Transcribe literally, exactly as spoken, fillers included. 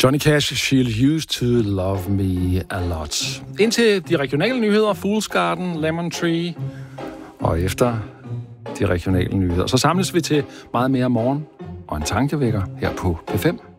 Johnny Cash, She'll Used to Love Me a Lot. Indtil de regionale nyheder, Fool's Garden, Lemon Tree, og efter de regionale nyheder, så samles vi til meget mere morgen og en tankevækker her på P fem.